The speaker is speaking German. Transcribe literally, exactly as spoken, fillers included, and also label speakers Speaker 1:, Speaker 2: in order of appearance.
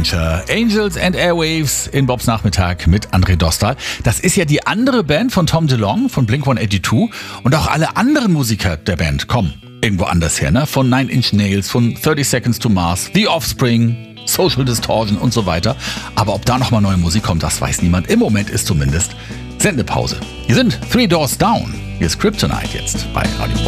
Speaker 1: Adventure. Angels and Airwaves in Bobs Nachmittag mit André Dostal. Das ist ja die andere Band von Tom DeLonge von Blink one eighty-two. Und auch alle anderen Musiker der Band kommen irgendwo anders her, ne? Von Nine Inch Nails, von thirty Seconds to Mars, The Offspring, Social Distortion und so weiter. Aber ob da nochmal neue Musik kommt, das weiß niemand. Im Moment ist zumindest Sendepause. Wir sind Three Doors Down. Hier ist Kryptonite jetzt bei Radio